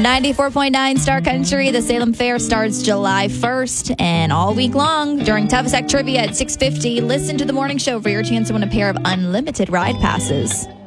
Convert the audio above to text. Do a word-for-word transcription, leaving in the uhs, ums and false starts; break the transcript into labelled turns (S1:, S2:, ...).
S1: ninety-four point nine Star Country. The Salem Fair starts July first, and all week long during Tavistock Trivia at six fifty, listen to the morning show for your chance to win a pair of unlimited ride passes.